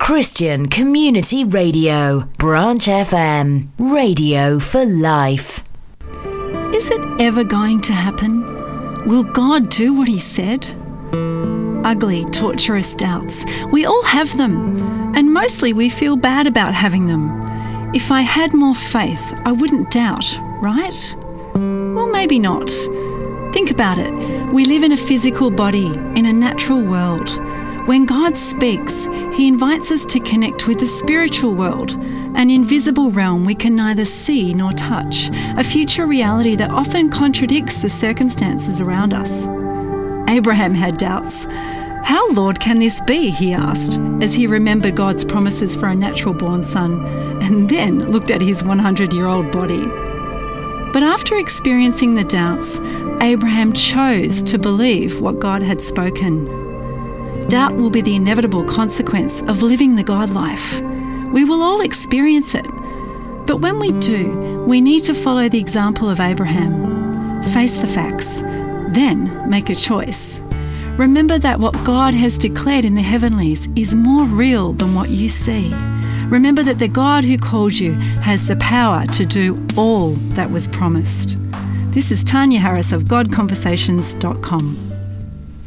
Christian Community Radio, Branch FM, radio for life. Is it ever going to happen? Will God do what he said? Ugly, torturous doubts. We all have them, and mostly we feel bad about having them. If I had more faith, I wouldn't doubt, right? Well, maybe not. Think about it. We live in a physical body, in a natural world. When God speaks, he invites us to connect with the spiritual world, an invisible realm we can neither see nor touch, a future reality that often contradicts the circumstances around us. Abraham had doubts. How, Lord, can this be? He asked, as he remembered God's promises for a natural-born son, and then looked at his 100-year-old body. But after experiencing the doubts, Abraham chose to believe what God had spoken. Doubt will be the inevitable consequence of living the God life. We will all experience it. But when we do, we need to follow the example of Abraham. Face the facts, then make a choice. Remember that what God has declared in the heavenlies is more real than what you see. Remember that the God who called you has the power to do all that was promised. This is Tanya Harris of GodConversations.com.